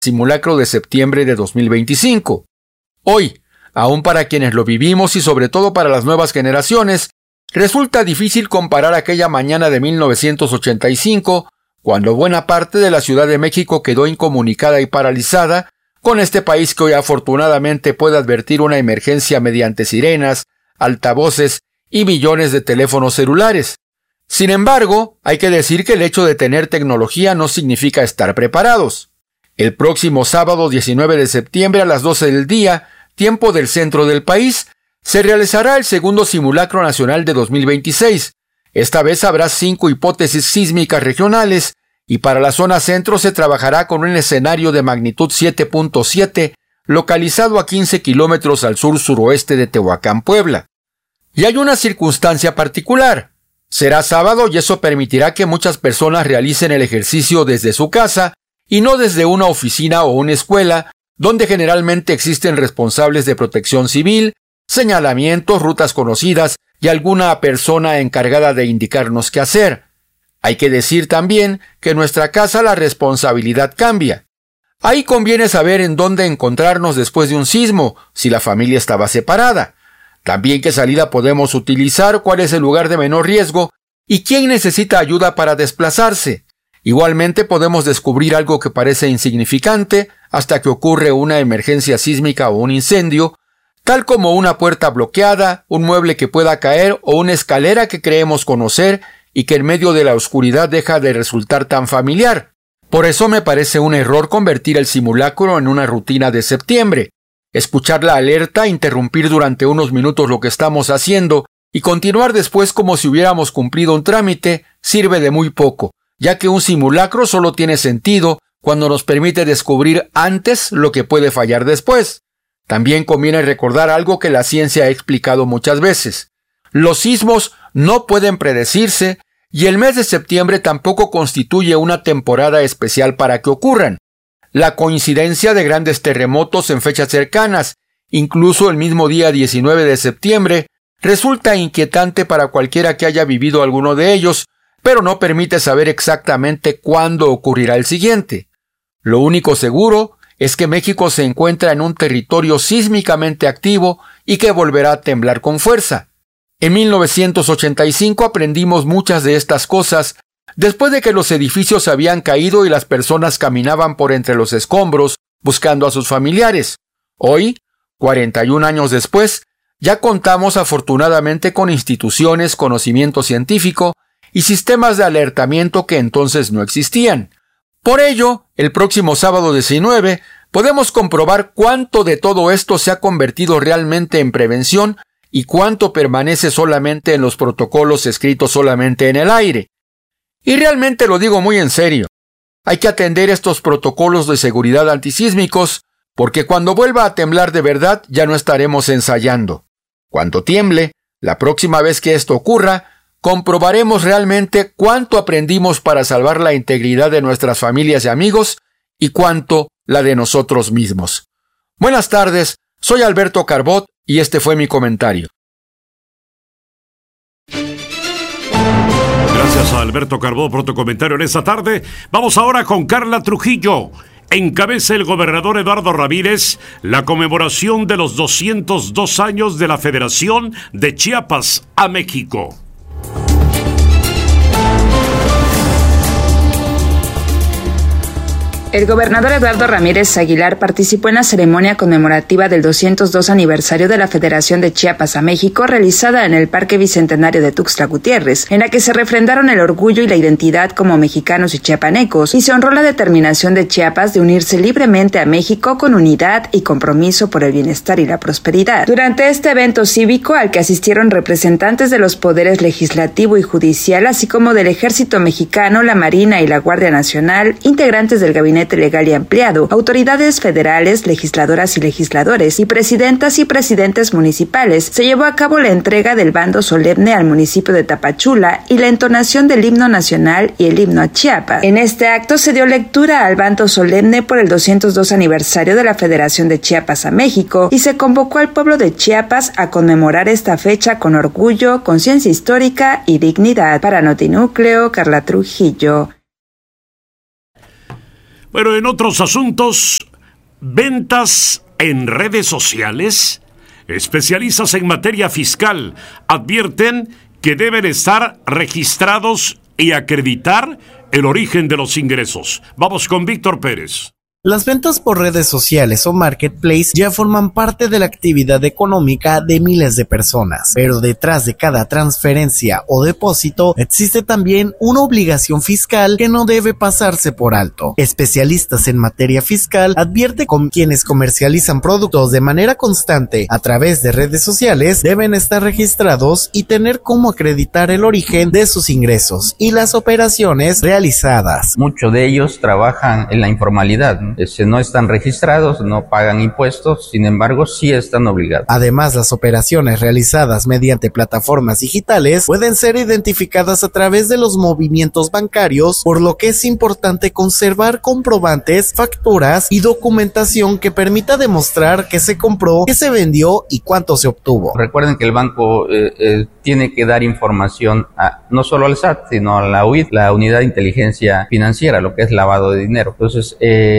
simulacro de septiembre de 2025. Hoy, aún para quienes lo vivimos y sobre todo para las nuevas generaciones, resulta difícil comparar aquella mañana de 1985, cuando buena parte de la Ciudad de México quedó incomunicada y paralizada, con este país que hoy afortunadamente puede advertir una emergencia mediante sirenas, altavoces y millones de teléfonos celulares. Sin embargo, hay que decir que el hecho de tener tecnología no significa estar preparados. El próximo sábado 19 de septiembre a las 12 del día, tiempo del centro del país, se realizará el segundo simulacro nacional de 2026. Esta vez habrá 5 hipótesis sísmicas regionales y para la zona centro se trabajará con un escenario de magnitud 7.7 localizado a 15 kilómetros al sur-suroeste de Tehuacán, Puebla. Y hay una circunstancia particular. Será sábado y eso permitirá que muchas personas realicen el ejercicio desde su casa y no desde una oficina o una escuela, donde generalmente existen responsables de protección civil, señalamientos, rutas conocidas y alguna persona encargada de indicarnos qué hacer. Hay que decir también que en nuestra casa la responsabilidad cambia. Ahí conviene saber en dónde encontrarnos después de un sismo, si la familia estaba separada. También qué salida podemos utilizar, cuál es el lugar de menor riesgo y quién necesita ayuda para desplazarse. Igualmente podemos descubrir algo que parece insignificante hasta que ocurre una emergencia sísmica o un incendio, tal como una puerta bloqueada, un mueble que pueda caer o una escalera que creemos conocer y que en medio de la oscuridad deja de resultar tan familiar. Por eso me parece un error convertir el simulacro en una rutina de septiembre. Escuchar la alerta, interrumpir durante unos minutos lo que estamos haciendo y continuar después como si hubiéramos cumplido un trámite sirve de muy poco, ya que un simulacro solo tiene sentido cuando nos permite descubrir antes lo que puede fallar después. También conviene recordar algo que la ciencia ha explicado muchas veces. Los sismos no pueden predecirse y el mes de septiembre tampoco constituye una temporada especial para que ocurran. La coincidencia de grandes terremotos en fechas cercanas, incluso el mismo día 19 de septiembre, resulta inquietante para cualquiera que haya vivido alguno de ellos, pero no permite saber exactamente cuándo ocurrirá el siguiente. Lo único seguro es que México se encuentra en un territorio sísmicamente activo y que volverá a temblar con fuerza. En 1985 aprendimos muchas de estas cosas después de que los edificios habían caído y las personas caminaban por entre los escombros buscando a sus familiares. Hoy, 41 años después, ya contamos afortunadamente con instituciones, conocimiento científico y sistemas de alertamiento que entonces no existían. Por ello, el próximo sábado 19 podemos comprobar cuánto de todo esto se ha convertido realmente en prevención y cuánto permanece solamente en los protocolos escritos solamente en el aire. Y realmente lo digo muy en serio. Hay que atender estos protocolos de seguridad antisísmicos porque cuando vuelva a temblar de verdad ya no estaremos ensayando. Cuando tiemble, la próxima vez que esto ocurra, comprobaremos realmente cuánto aprendimos para salvar la integridad de nuestras familias y amigos y cuánto la de nosotros mismos. Buenas tardes, soy Alberto Carbot y este fue mi comentario. Gracias a Alberto Carbó por tu comentario en esta tarde. Vamos ahora con Carla Trujillo. Encabeza el gobernador Eduardo Ramírez la conmemoración de los 202 años de la Federación de Chiapas a México. El gobernador Eduardo Ramírez Aguilar participó en la ceremonia conmemorativa del 202 aniversario de la Federación de Chiapas a México, realizada en el Parque Bicentenario de Tuxtla Gutiérrez, en la que se refrendaron el orgullo y la identidad como mexicanos y chiapanecos, y se honró la determinación de Chiapas de unirse libremente a México con unidad y compromiso por el bienestar y la prosperidad. Durante este evento cívico, al que asistieron representantes de los poderes legislativo y judicial, así como del Ejército Mexicano, la Marina y la Guardia Nacional, integrantes del Gabinete Legal y Ampliado, autoridades federales, legisladoras y legisladores y presidentas y presidentes municipales, se llevó a cabo la entrega del bando solemne al municipio de Tapachula y la entonación del himno nacional y el himno a Chiapas. En este acto se dio lectura al bando solemne por el 202 aniversario de la Federación de Chiapas a México y se convocó al pueblo de Chiapas a conmemorar esta fecha con orgullo, conciencia histórica y dignidad. Para Notinúcleo, Carla Trujillo. Bueno, en otros asuntos, ventas en redes sociales. Especialistas en materia fiscal advierten que deben estar registrados y acreditar el origen de los ingresos. Vamos con Víctor Pérez. Las ventas por redes sociales o marketplace ya forman parte de la actividad económica de miles de personas, pero detrás de cada transferencia o depósito existe también una obligación fiscal que no debe pasarse por alto. Especialistas en materia fiscal advierten que quienes comercializan productos de manera constante a través de redes sociales deben estar registrados y tener cómo acreditar el origen de sus ingresos y las operaciones realizadas. Muchos de ellos trabajan en la informalidad, ¿no? No están registrados, no pagan impuestos, sin embargo sí están obligados. Además, las operaciones realizadas mediante plataformas digitales pueden ser identificadas a través de los movimientos bancarios, por lo que es importante conservar comprobantes, facturas y documentación que permita demostrar que se compró, que se vendió y cuánto se obtuvo. Recuerden que el banco tiene que dar información no solo al SAT, sino a la UID, la Unidad de Inteligencia Financiera, lo que es lavado de dinero. Entonces,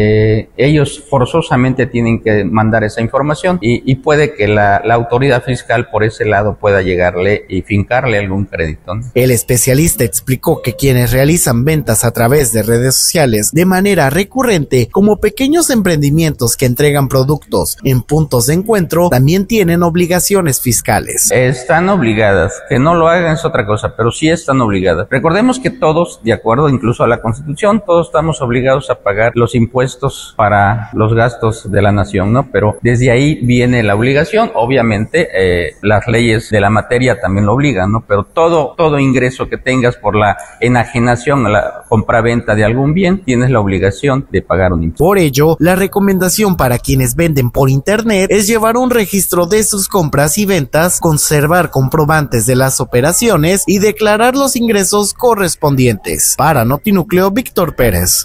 ellos forzosamente tienen que mandar esa información y puede que la autoridad fiscal por ese lado pueda llegarle y fincarle algún crédito, ¿no? El especialista explicó que quienes realizan ventas a través de redes sociales de manera recurrente, como pequeños emprendimientos que entregan productos en puntos de encuentro, también tienen obligaciones fiscales. Están obligadas, que no lo hagan es otra cosa, pero sí están obligadas. Recordemos que todos, de acuerdo incluso a la Constitución, todos estamos obligados a pagar los impuestos para los gastos de la nación, ¿no? Pero desde ahí viene la obligación. Obviamente las leyes de la materia también lo obligan, ¿no? Pero todo ingreso que tengas por la enajenación o la compraventa de algún bien, tienes la obligación de pagar un impuesto. Por ello, la recomendación para quienes venden por internet es llevar un registro de sus compras y ventas, conservar comprobantes de las operaciones y declarar los ingresos correspondientes. Para Notinúcleo, Víctor Pérez.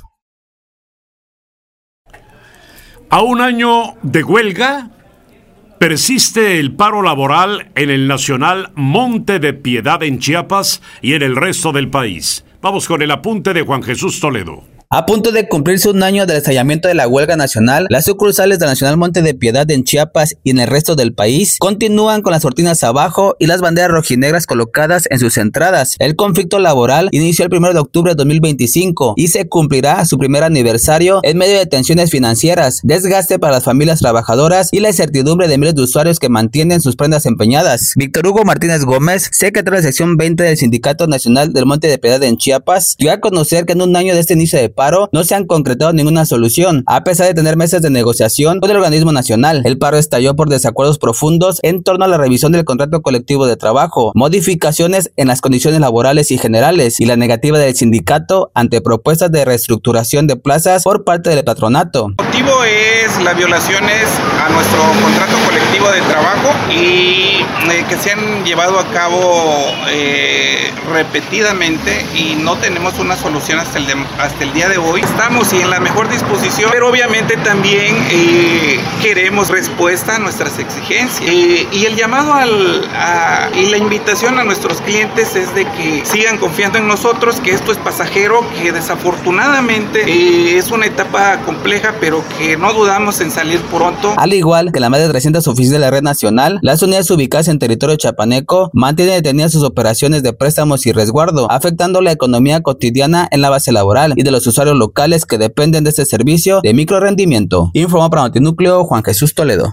A un año de huelga, persiste el paro laboral en el Nacional Monte de Piedad en Chiapas y en el resto del país. Vamos con el apunte de Juan Jesús Toledo. A punto de cumplirse un año del estallamiento de la huelga nacional, las sucursales del Nacional Monte de Piedad en Chiapas y en el resto del país continúan con las cortinas abajo y las banderas rojinegras colocadas en sus entradas. El conflicto laboral inició el 1 de octubre de 2025 y se cumplirá su primer aniversario en medio de tensiones financieras, desgaste para las familias trabajadoras y la incertidumbre de miles de usuarios que mantienen sus prendas empeñadas. Víctor Hugo Martínez Gómez, secretario de la sección 20 del Sindicato Nacional del Monte de Piedad en Chiapas, dio a conocer que en un año de este inicio de paro no se han concretado ninguna solución, a pesar de tener meses de negociación con el organismo nacional. El paro estalló por desacuerdos profundos en torno a la revisión del contrato colectivo de trabajo, modificaciones en las condiciones laborales y generales y la negativa del sindicato ante propuestas de reestructuración de plazas por parte del patronato. El motivo es las violaciones a nuestro contrato colectivo de trabajo y que se han llevado a cabo repetidamente y no tenemos una solución hasta el día de hoy. Estamos en la mejor disposición, pero obviamente también queremos respuesta a nuestras exigencias. Y el llamado y la invitación a nuestros clientes es de que sigan confiando en nosotros, que esto es pasajero, que desafortunadamente es una etapa compleja, pero que no dudamos en salir pronto. Al igual que la más de 300 oficinas de la red nacional, las unidades ubicadas en territorio chapaneco mantienen detenidas sus operaciones de préstamos y resguardo, afectando la economía cotidiana en la base laboral y de los usuarios locales que dependen de este servicio de micro rendimiento. Informó para Notinúcleo Juan Jesús Toledo.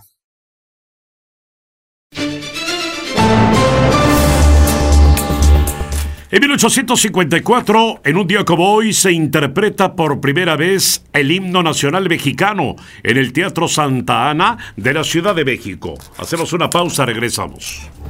En 1854, en un día como hoy, se interpreta por primera vez el himno nacional mexicano en el Teatro Santa Ana de la Ciudad de México. Hacemos una pausa, regresamos.